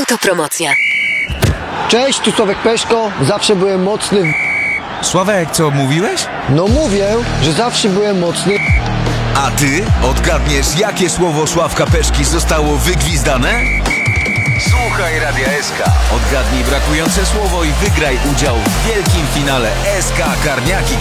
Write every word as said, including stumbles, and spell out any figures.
Autopromocja. Cześć, tu Sławek Peszko. Zawsze byłem mocny. Sławek, co mówiłeś? No mówię, że zawsze byłem mocny. A ty odgadniesz, jakie słowo Sławka Peszki zostało wygwizdane? Słuchaj Radia S K. Odgadnij brakujące słowo i wygraj udział w wielkim finale S K Karniaki.